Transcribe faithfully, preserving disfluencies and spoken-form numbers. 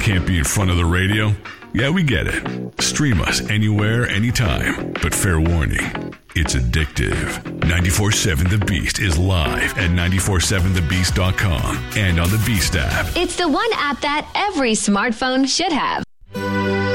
can't be in front of the radio? Yeah, we get it. Stream us anywhere, anytime. But fair warning, it's addictive. ninety-four seven The Beast is live at nine four seven the beast dot com and on the Beast app. It's the one app that every smartphone should have.